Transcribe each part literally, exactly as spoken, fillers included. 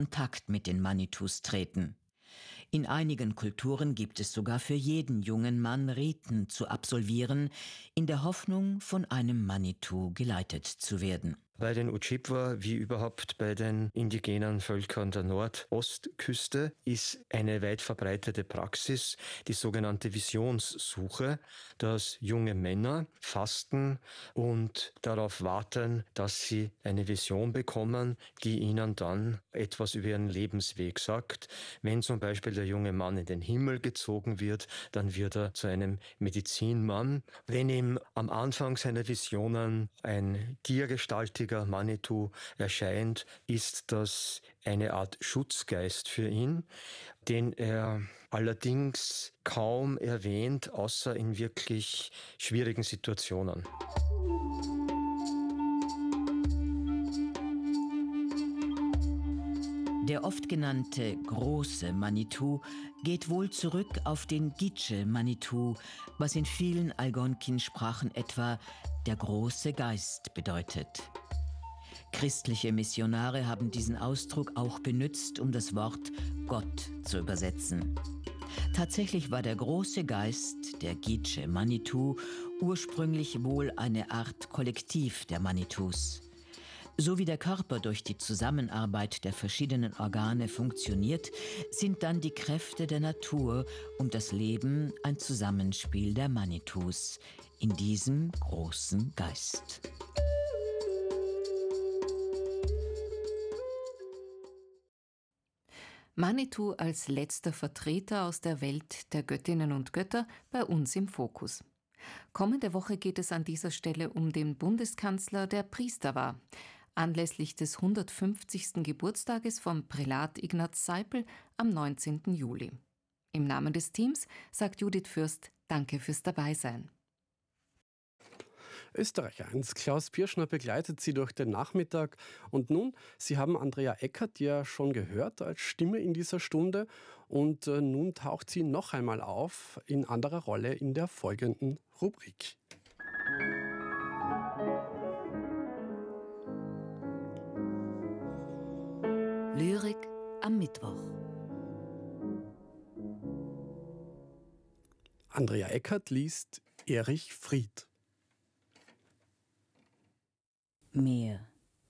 Kontakt mit den Manitus treten. In einigen Kulturen gibt es sogar für jeden jungen Mann Riten zu absolvieren, in der Hoffnung, von einem Manitou geleitet zu werden. Bei den Ojibwa, wie überhaupt bei den indigenen Völkern der Nordostküste, ist eine weit verbreitete Praxis die sogenannte Visionssuche, dass junge Männer fasten und darauf warten, dass sie eine Vision bekommen, die ihnen dann etwas über ihren Lebensweg sagt. Wenn zum Beispiel der junge Mann in den Himmel gezogen wird, dann wird er zu einem Medizinmann. Wenn ihm am Anfang seiner Visionen ein tiergestaltiger Manitou erscheint, ist das eine Art Schutzgeist für ihn, den er allerdings kaum erwähnt, außer in wirklich schwierigen Situationen. Der oft genannte große Manitou geht wohl zurück auf den Gitsche Manitou, was in vielen Algonkin-Sprachen etwa der große Geist bedeutet. Christliche Missionare haben diesen Ausdruck auch benutzt, um das Wort Gott zu übersetzen. Tatsächlich war der große Geist, der Gitsche Manitou, ursprünglich wohl eine Art Kollektiv der Manitus. So wie der Körper durch die Zusammenarbeit der verschiedenen Organe funktioniert, sind dann die Kräfte der Natur und das Leben ein Zusammenspiel der Manitus in diesem großen Geist. Manitou als letzter Vertreter aus der Welt der Göttinnen und Götter bei uns im Fokus. Kommende Woche geht es an dieser Stelle um den Bundeskanzler, der Priester war. Anlässlich des hundertfünfzigsten Geburtstages von Prälat Ignaz Seipel am neunzehnten Juli. Im Namen des Teams sagt Judith Fürst, danke fürs Dabeisein. Österreich eins. Klaus Pirschner begleitet Sie durch den Nachmittag. Und nun, Sie haben Andrea Eckert ja schon gehört als Stimme in dieser Stunde. Und äh, nun taucht sie noch einmal auf in anderer Rolle in der folgenden Rubrik. Lyrik am Mittwoch. Andrea Eckert liest Erich Fried. Meer.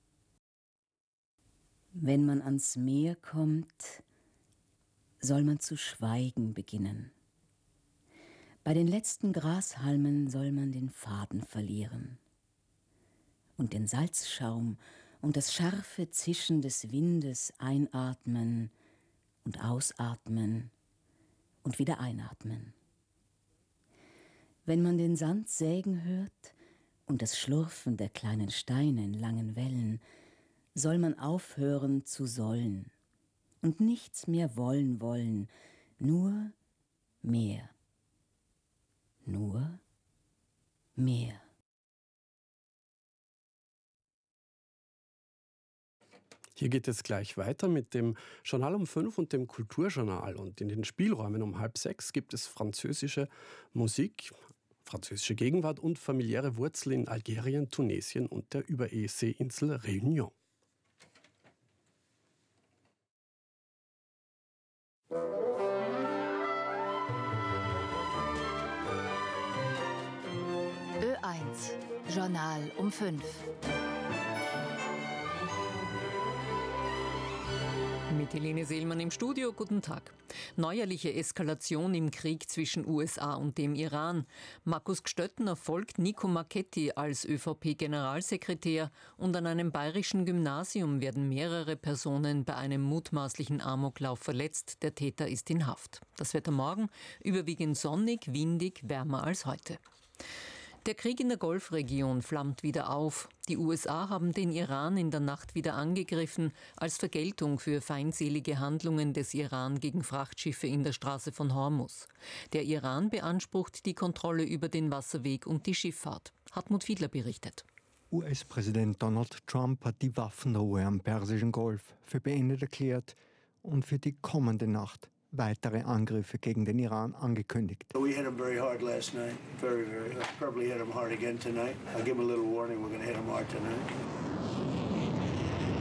Wenn man ans Meer kommt, soll man zu schweigen beginnen. Bei den letzten Grashalmen soll man den Faden verlieren. Und den Salzschaum und das scharfe Zischen des Windes einatmen und ausatmen und wieder einatmen. Wenn man den Sand sägen hört und das Schlurfen der kleinen Steine in langen Wellen, soll man aufhören zu sollen und nichts mehr wollen wollen, nur mehr, nur mehr. Hier geht es gleich weiter mit dem Journal um fünf und dem Kulturjournal. Und in den Spielräumen um halb sechs gibt es französische Musik, französische Gegenwart und familiäre Wurzeln in Algerien, Tunesien und der Überseeinsel Réunion. Ö eins, Journal um fünf. Mit Helene Seelmann im Studio, guten Tag. Neuerliche Eskalation im Krieg zwischen U S A und dem Iran. Markus Gstöttner folgt Nico Marchetti als ÖVP-Generalsekretär und an einem bayerischen Gymnasium werden mehrere Personen bei einem mutmaßlichen Amoklauf verletzt. Der Täter ist in Haft. Das Wetter morgen überwiegend sonnig, windig, wärmer als heute. Der Krieg in der Golfregion flammt wieder auf. Die U S A haben den Iran in der Nacht wieder angegriffen, als Vergeltung für feindselige Handlungen des Iran gegen Frachtschiffe in der Straße von Hormuz. Der Iran beansprucht die Kontrolle über den Wasserweg und die Schifffahrt. Hartmut Fiedler berichtet. U S-Präsident Donald Trump hat die Waffenruhe am Persischen Golf für beendet erklärt und für die kommende Nacht weitere Angriffe gegen den Iran angekündigt. We hit him very hard last night. Very, very hard. Probably hit him hard again tonight. I'll give him a little warning. We're going to hit him hard tonight. Der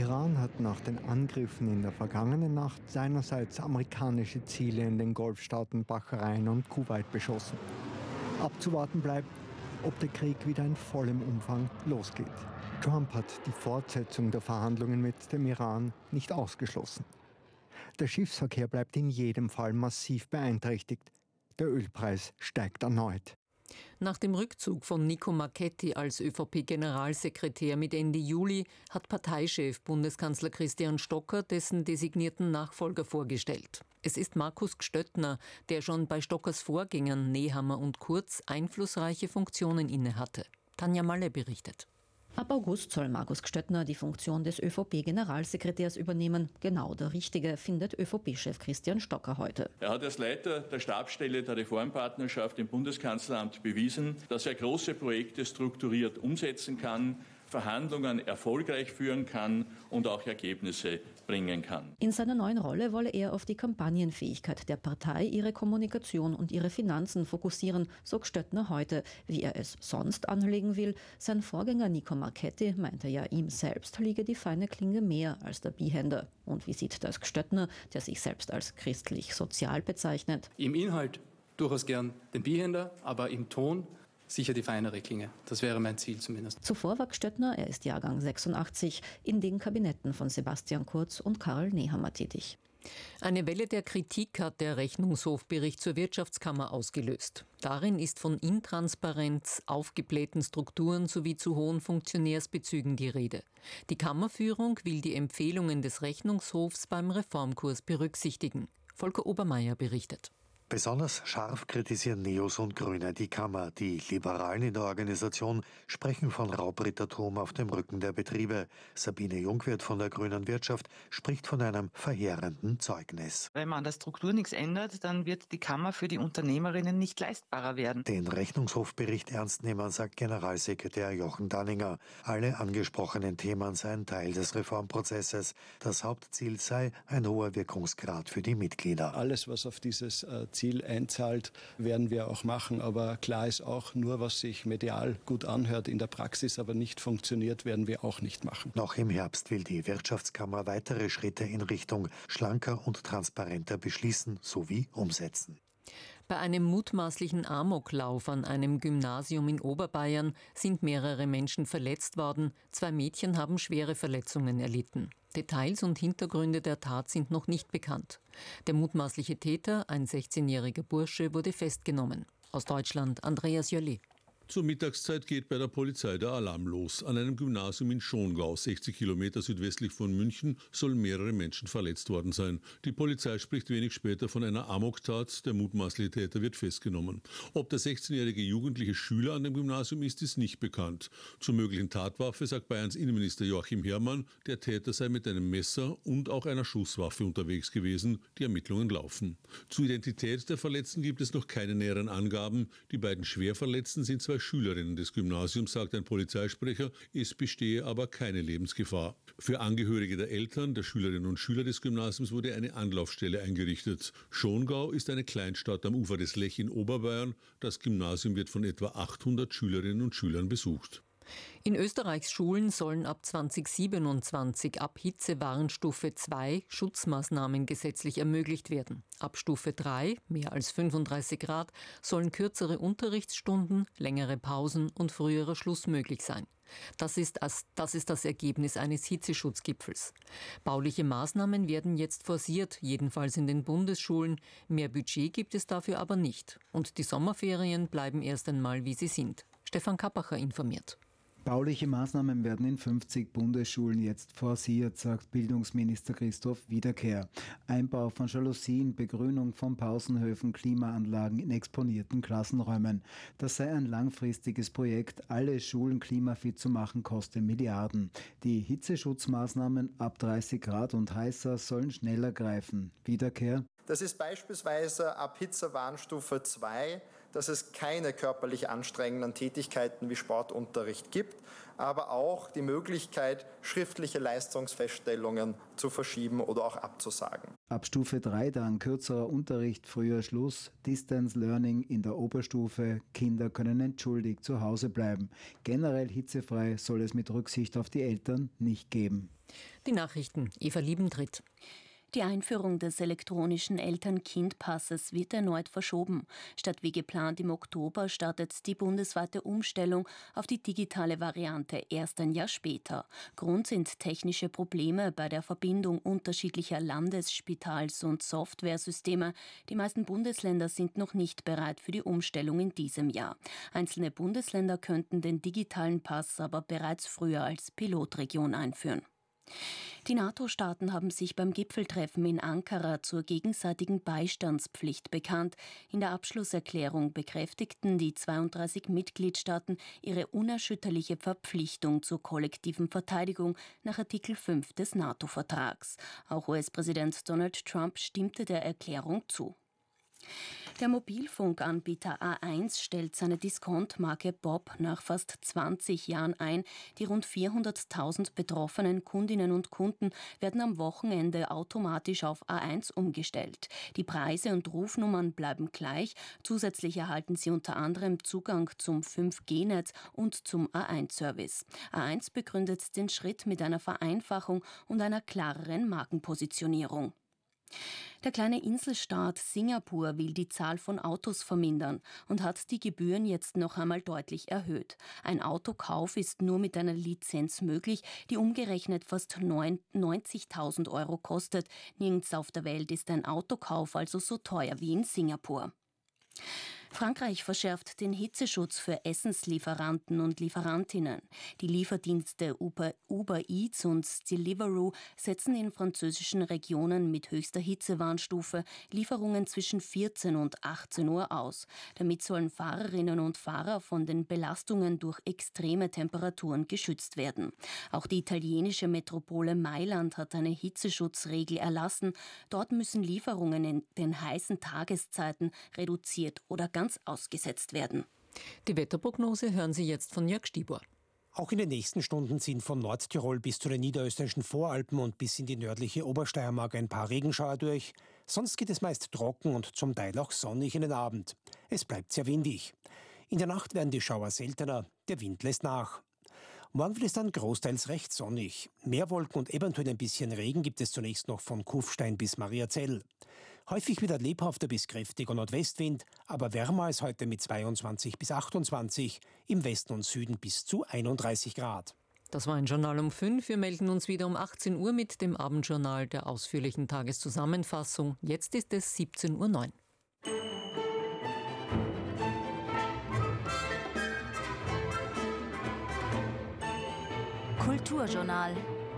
Iran hat nach den Angriffen in der vergangenen Nacht seinerseits amerikanische Ziele in den Golfstaaten Bahrain und Kuwait beschossen. Abzuwarten bleibt, ob der Krieg wieder in vollem Umfang losgeht. Trump hat die Fortsetzung der Verhandlungen mit dem Iran nicht ausgeschlossen. Der Schiffsverkehr bleibt in jedem Fall massiv beeinträchtigt. Der Ölpreis steigt erneut. Nach dem Rückzug von Nico Marchetti als ÖVP-Generalsekretär mit Ende Juli hat Parteichef Bundeskanzler Christian Stocker dessen designierten Nachfolger vorgestellt. Es ist Markus Gstöttner, der schon bei Stockers Vorgängern Nehammer und Kurz einflussreiche Funktionen innehatte. Tanja Malle berichtet. Ab August soll Markus Gstöttner die Funktion des ÖVP-Generalsekretärs übernehmen. Genau der Richtige, findet ÖVP-Chef Christian Stocker heute. Er hat als Leiter der Stabsstelle der Reformpartnerschaft im Bundeskanzleramt bewiesen, dass er große Projekte strukturiert umsetzen kann, Verhandlungen erfolgreich führen kann und auch Ergebnisse bringen kann. In seiner neuen Rolle wolle er auf die Kampagnenfähigkeit der Partei, ihre Kommunikation und ihre Finanzen fokussieren, so Gstöttner heute. Wie er es sonst anlegen will, sein Vorgänger Nico Marchetti meinte ja, ihm selbst liege die feine Klinge mehr als der Bihender. Und wie sieht das Gstöttner, der sich selbst als christlich-sozial bezeichnet? Im Inhalt durchaus gern den Bihender, aber im Ton sicher die feinere Klinge. Das wäre mein Ziel zumindest. Zuvor war Gstöttner, er ist Jahrgang sechsundachtzig, in den Kabinetten von Sebastian Kurz und Karl Nehammer tätig. Eine Welle der Kritik hat der Rechnungshofbericht zur Wirtschaftskammer ausgelöst. Darin ist von Intransparenz, aufgeblähten Strukturen sowie zu hohen Funktionärsbezügen die Rede. Die Kammerführung will die Empfehlungen des Rechnungshofs beim Reformkurs berücksichtigen. Volker Obermeier berichtet. Besonders scharf kritisieren Neos und Grüne die Kammer. Die Liberalen in der Organisation sprechen von Raubrittertum auf dem Rücken der Betriebe. Sabine Jungwirth von der Grünen Wirtschaft spricht von einem verheerenden Zeugnis. Wenn man an der Struktur nichts ändert, dann wird die Kammer für die Unternehmerinnen nicht leistbarer werden. Den Rechnungshofbericht ernst nehmen, sagt Generalsekretär Jochen Danninger. Alle angesprochenen Themen seien Teil des Reformprozesses. Das Hauptziel sei ein hoher Wirkungsgrad für die Mitglieder. Alles, was auf dieses äh, Ziel einzahlt, werden wir auch machen. Aber klar ist auch, nur was sich medial gut anhört, in der Praxis aber nicht funktioniert, werden wir auch nicht machen. Noch im Herbst will die Wirtschaftskammer weitere Schritte in Richtung schlanker und transparenter beschließen sowie umsetzen. Bei einem mutmaßlichen Amoklauf an einem Gymnasium in Oberbayern sind mehrere Menschen verletzt worden. Zwei Mädchen haben schwere Verletzungen erlitten. Details und Hintergründe der Tat sind noch nicht bekannt. Der mutmaßliche Täter, ein sechzehnjähriger Bursche, wurde festgenommen. Aus Deutschland Andreas Jollet. Zur Mittagszeit geht bei der Polizei der Alarm los. An einem Gymnasium in Schongau, sechzig Kilometer südwestlich von München, sollen mehrere Menschen verletzt worden sein. Die Polizei spricht wenig später von einer Amoktat. Der mutmaßliche Täter wird festgenommen. Ob der sechzehnjährige jugendliche Schüler an dem Gymnasium ist, ist nicht bekannt. Zur möglichen Tatwaffe sagt Bayerns Innenminister Joachim Herrmann, der Täter sei mit einem Messer und auch einer Schusswaffe unterwegs gewesen. Die Ermittlungen laufen. Zur Identität der Verletzten gibt es noch keine näheren Angaben. Die beiden Schwerverletzten sind zwei Schülerinnen des Gymnasiums, sagt ein Polizeisprecher, es bestehe aber keine Lebensgefahr. Für Angehörige der Eltern, der Schülerinnen und Schüler des Gymnasiums wurde eine Anlaufstelle eingerichtet. Schongau ist eine Kleinstadt am Ufer des Lech in Oberbayern. Das Gymnasium wird von etwa achthundert Schülerinnen und Schülern besucht. In Österreichs Schulen sollen ab zweitausendsiebenundzwanzig ab Hitzewarnstufe zwei Schutzmaßnahmen gesetzlich ermöglicht werden. Ab Stufe drei, mehr als fünfunddreißig Grad, sollen kürzere Unterrichtsstunden, längere Pausen und früherer Schluss möglich sein. Das ist, das, das ist das Ergebnis eines Hitzeschutzgipfels. Bauliche Maßnahmen werden jetzt forciert, jedenfalls in den Bundesschulen. Mehr Budget gibt es dafür aber nicht. Und die Sommerferien bleiben erst einmal, wie sie sind. Stefan Kappacher informiert. Bauliche Maßnahmen werden in fünfzig Bundesschulen jetzt forciert, sagt Bildungsminister Christoph Wiederkehr. Einbau von Jalousien, Begrünung von Pausenhöfen, Klimaanlagen in exponierten Klassenräumen. Das sei ein langfristiges Projekt. Alle Schulen klimafit zu machen, koste Milliarden. Die Hitzeschutzmaßnahmen ab dreißig Grad und heißer sollen schneller greifen. Wiederkehr. Das ist beispielsweise ab Hitzewarnstufe zwei dass es keine körperlich anstrengenden Tätigkeiten wie Sportunterricht gibt, aber auch die Möglichkeit, schriftliche Leistungsfeststellungen zu verschieben oder auch abzusagen. Ab Stufe drei dann kürzerer Unterricht, früher Schluss, Distance Learning in der Oberstufe, Kinder können entschuldigt zu Hause bleiben. Generell hitzefrei soll es mit Rücksicht auf die Eltern nicht geben. Die Nachrichten, Eva Liebentritt. Die Einführung des elektronischen Eltern-Kind-Passes wird erneut verschoben. Statt wie geplant im Oktober startet die bundesweite Umstellung auf die digitale Variante erst ein Jahr später. Grund sind technische Probleme bei der Verbindung unterschiedlicher Landesspitals- und Softwaresysteme. Die meisten Bundesländer sind noch nicht bereit für die Umstellung in diesem Jahr. Einzelne Bundesländer könnten den digitalen Pass aber bereits früher als Pilotregion einführen. Die NATO-Staaten haben sich beim Gipfeltreffen in Ankara zur gegenseitigen Beistandspflicht bekannt. In der Abschlusserklärung bekräftigten die zweiunddreißig Mitgliedstaaten ihre unerschütterliche Verpflichtung zur kollektiven Verteidigung nach Artikel fünf des NATO-Vertrags. Auch U S-Präsident Donald Trump stimmte der Erklärung zu. Der Mobilfunkanbieter A eins stellt seine Diskontmarke Bob nach fast zwanzig Jahren ein. Die rund vierhunderttausend betroffenen Kundinnen und Kunden werden am Wochenende automatisch auf A eins umgestellt. Die Preise und Rufnummern bleiben gleich. Zusätzlich erhalten sie unter anderem Zugang zum fünf G Netz und zum A eins Service. A eins begründet den Schritt mit einer Vereinfachung und einer klareren Markenpositionierung. Der kleine Inselstaat Singapur will die Zahl von Autos vermindern und hat die Gebühren jetzt noch einmal deutlich erhöht. Ein Autokauf ist nur mit einer Lizenz möglich, die umgerechnet fast neunzigtausend Euro kostet. Nirgends auf der Welt ist ein Autokauf also so teuer wie in Singapur. Frankreich verschärft den Hitzeschutz für Essenslieferanten und Lieferantinnen. Die Lieferdienste Uber, Uber Eats und Deliveroo setzen in französischen Regionen mit höchster Hitzewarnstufe Lieferungen zwischen vierzehn und achtzehn Uhr aus. Damit sollen Fahrerinnen und Fahrer von den Belastungen durch extreme Temperaturen geschützt werden. Auch die italienische Metropole Mailand hat eine Hitzeschutzregel erlassen. Dort müssen Lieferungen in den heißen Tageszeiten reduziert oder ganz ausgesetzt werden. Die Wetterprognose hören Sie jetzt von Jörg Stibor. Auch in den nächsten Stunden ziehen von Nordtirol bis zu den niederösterreichischen Voralpen und bis in die nördliche Obersteiermark ein paar Regenschauer durch. Sonst geht es meist trocken und zum Teil auch sonnig in den Abend. Es bleibt sehr windig. In der Nacht werden die Schauer seltener, der Wind lässt nach. Morgen wird es dann großteils recht sonnig. Mehr Wolken und eventuell ein bisschen Regen gibt es zunächst noch von Kufstein bis Mariazell. Häufig wieder lebhafter bis kräftiger Nordwestwind, aber wärmer als heute mit zweiundzwanzig bis achtundzwanzig, im Westen und Süden bis zu einunddreißig Grad. Das war ein Journal um fünf. Wir melden uns wieder um achtzehn Uhr mit dem Abendjournal der ausführlichen Tageszusammenfassung. Jetzt ist es siebzehn Uhr neun. Kulturjournal.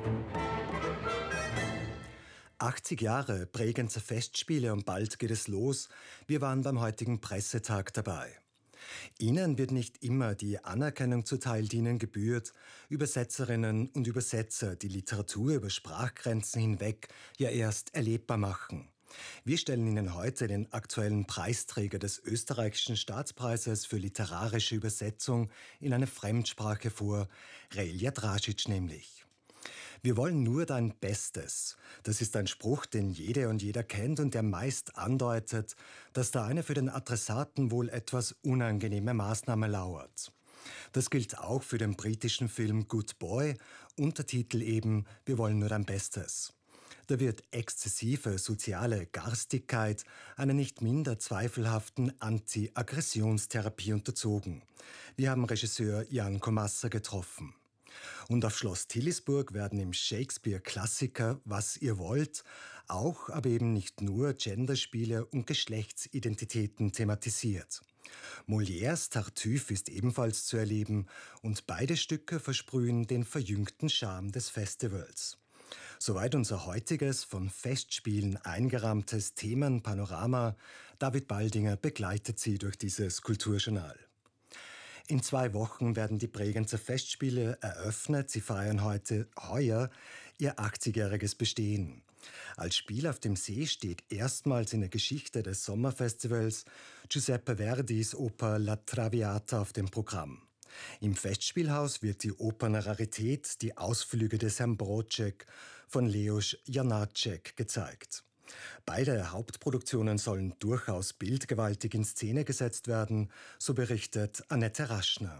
achtzig Jahre Bregenzer Festspiele und bald geht es los. Wir waren beim heutigen Pressetag dabei. Ihnen wird nicht immer die Anerkennung zuteil, die ihnen gebührt. Übersetzerinnen und Übersetzer, die Literatur über Sprachgrenzen hinweg ja erst erlebbar machen. Wir stellen Ihnen heute den aktuellen Preisträger des österreichischen Staatspreises für literarische Übersetzung in eine Fremdsprache vor, Relja Dražić nämlich. Wir wollen nur dein Bestes. Das ist ein Spruch, den jede und jeder kennt und der meist andeutet, dass da eine für den Adressaten wohl etwas unangenehme Maßnahme lauert. Das gilt auch für den britischen Film Good Boy, Untertitel eben Wir wollen nur dein Bestes. Da wird exzessive soziale Garstigkeit einer nicht minder zweifelhaften Anti-Aggressionstherapie unterzogen. Wir haben Regisseur Jan Komassa getroffen. Und auf Schloss Tillisburg werden im Shakespeare-Klassiker Was ihr wollt auch, aber eben nicht nur Genderspiele und Geschlechtsidentitäten thematisiert. Molières Tartuffe ist ebenfalls zu erleben und beide Stücke versprühen den verjüngten Charme des Festivals. Soweit unser heutiges, von Festspielen eingerahmtes Themenpanorama. David Baldinger begleitet Sie durch dieses Kulturjournal. In zwei Wochen werden die Bregenzer Festspiele eröffnet. Sie feiern heute heuer ihr achtzigjähriges Bestehen. Als Spiel auf dem See steht erstmals in der Geschichte des Sommerfestivals Giuseppe Verdis Oper La Traviata auf dem Programm. Im Festspielhaus wird die Opernrarität Die Ausflüge des Herrn Broček von Leos Janáček gezeigt. Beide Hauptproduktionen sollen durchaus bildgewaltig in Szene gesetzt werden, so berichtet Annette Raschner.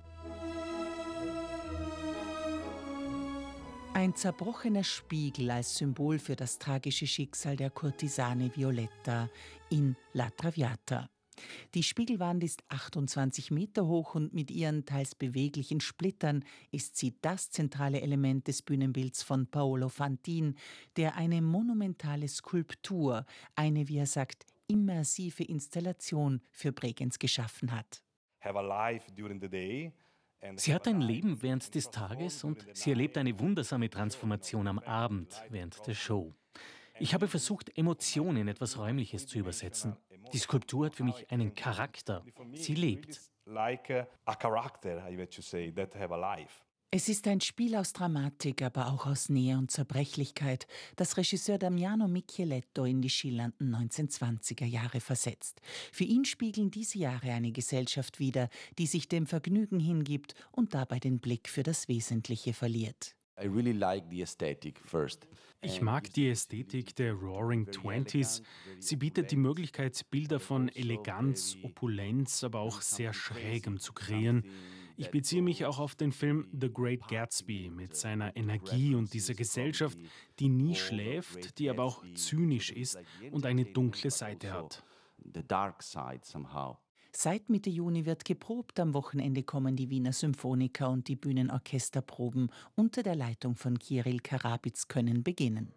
Ein zerbrochener Spiegel als Symbol für das tragische Schicksal der Kurtisane Violetta in La Traviata. Die Spiegelwand ist achtundzwanzig Meter hoch und mit ihren teils beweglichen Splittern ist sie das zentrale Element des Bühnenbilds von Paolo Fantin, der eine monumentale Skulptur, eine, wie er sagt, immersive Installation für Bregenz geschaffen hat. Sie hat ein Leben während des Tages und sie erlebt eine wundersame Transformation am Abend während der Show. Ich habe versucht, Emotionen in etwas Räumliches zu übersetzen. Die Skulptur hat für mich einen Charakter. Sie lebt. Es ist ein Spiel aus Dramatik, aber auch aus Nähe und Zerbrechlichkeit, das Regisseur Damiano Micheletto in die schillernden neunzehnhundertzwanziger Jahre versetzt. Für ihn spiegeln diese Jahre eine Gesellschaft wider, die sich dem Vergnügen hingibt und dabei den Blick für das Wesentliche verliert. I really like the aesthetic first. Ich mag die Ästhetik der Roaring Twenties. Sie bietet die Möglichkeit, Bilder von Eleganz, Opulenz, aber auch sehr Schrägem zu kreieren. Ich beziehe mich auch auf den Film The Great Gatsby mit seiner Energie und dieser Gesellschaft, die nie schläft, die aber auch zynisch ist und eine dunkle Seite hat. The dark side somehow. Seit Mitte Juni wird geprobt. Am Wochenende kommen die Wiener Symphoniker und die Bühnenorchesterproben unter der Leitung von Kirill Karabitz können beginnen.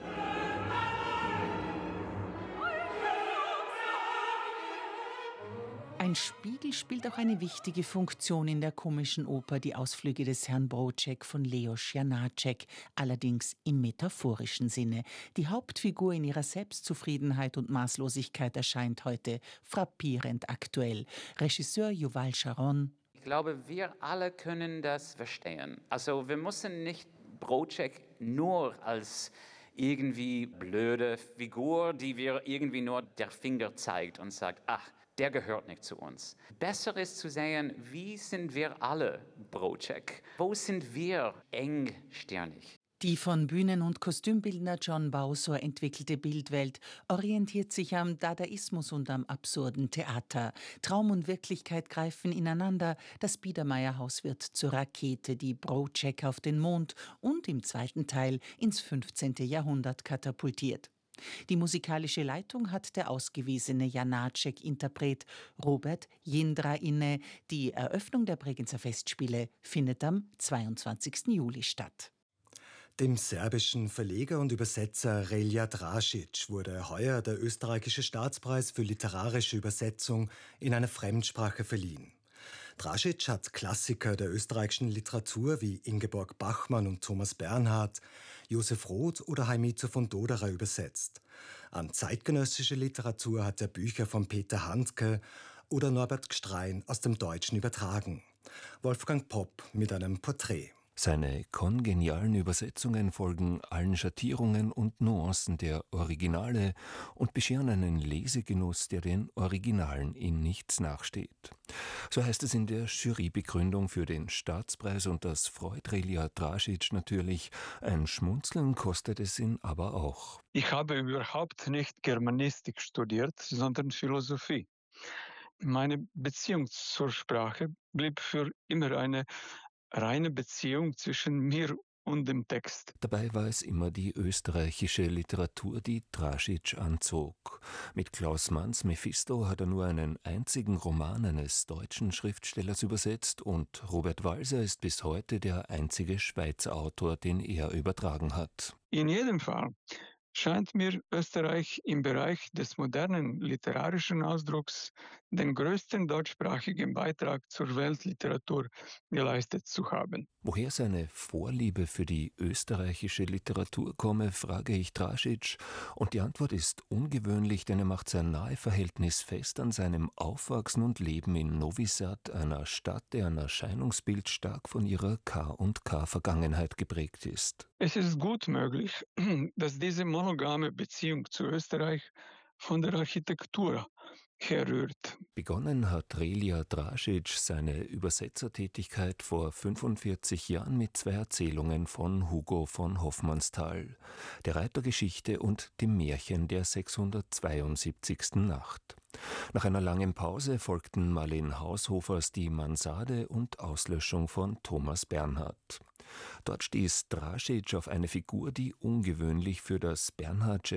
Ein Spiegel spielt auch eine wichtige Funktion in der komischen Oper Die Ausflüge des Herrn Broček von Leos Janáček, allerdings im metaphorischen Sinne. Die Hauptfigur in ihrer Selbstzufriedenheit und Maßlosigkeit erscheint heute frappierend aktuell. Regisseur Yuval Sharon. Ich glaube, wir alle können das verstehen. Also wir müssen nicht Broček nur als irgendwie blöde Figur, die wir irgendwie nur der Finger zeigt und sagt, ach, der gehört nicht zu uns. Besser ist zu sehen, wie sind wir alle Broček? Wo sind wir engstirnig? Die von Bühnen- und Kostümbildner John Bausor entwickelte Bildwelt orientiert sich am Dadaismus und am absurden Theater. Traum und Wirklichkeit greifen ineinander. Das Biedermeierhaus wird zur Rakete, die Broček auf den Mond und im zweiten Teil ins fünfzehnten Jahrhundert katapultiert. Die musikalische Leitung hat der ausgewiesene Janáček-Interpret Robert Jindra inne. Die Eröffnung der Bregenzer Festspiele findet am zweiundzwanzigsten Juli statt. Dem serbischen Verleger und Übersetzer Relja Drašić wurde heuer der österreichische Staatspreis für literarische Übersetzung in einer Fremdsprache verliehen. Drašić hat Klassiker der österreichischen Literatur wie Ingeborg Bachmann und Thomas Bernhard, Josef Roth oder Heimito von Doderer übersetzt. An zeitgenössische Literatur hat er Bücher von Peter Handke oder Norbert Gstrein aus dem Deutschen übertragen. Wolfgang Popp mit einem Porträt. Seine kongenialen Übersetzungen folgen allen Schattierungen und Nuancen der Originale und bescheren einen Lesegenuss, der den Originalen in nichts nachsteht. So heißt es in der Jurybegründung für den Staatspreis und das freut Relja Drašić natürlich. Ein Schmunzeln kostet es ihn aber auch. Ich habe überhaupt nicht Germanistik studiert, sondern Philosophie. Meine Beziehung zur Sprache blieb für immer eine reine Beziehung zwischen mir und dem Text. Dabei war es immer die österreichische Literatur, die Drašić anzog. Mit Klaus Manns Mephisto hat er nur einen einzigen Roman eines deutschen Schriftstellers übersetzt und Robert Walser ist bis heute der einzige Schweizer Autor, den er übertragen hat. In jedem Fall scheint mir Österreich im Bereich des modernen literarischen Ausdrucks den größten deutschsprachigen Beitrag zur Weltliteratur geleistet zu haben. Woher seine Vorliebe für die österreichische Literatur komme, frage ich Drašić. Und die Antwort ist ungewöhnlich, denn er macht sein Naheverhältnis fest an seinem Aufwachsen und Leben in Novi Sad, einer Stadt, deren Erscheinungsbild stark von ihrer K und K-Vergangenheit geprägt ist. Es ist gut möglich, dass diese monogame Beziehung zu Österreich von der Architektur herrührt. Begonnen hat Relja Drašić seine Übersetzertätigkeit vor fünfundvierzig Jahren mit zwei Erzählungen von Hugo von Hofmannsthal, der Reitergeschichte und dem Märchen der sechshundertzweiundsiebzigsten Nacht. Nach einer langen Pause folgten Marleen Haushofers Die Mansarde und Auslöschung von Thomas Bernhard. Dort stieß Drašić auf eine Figur, die ungewöhnlich für das Bernhardsche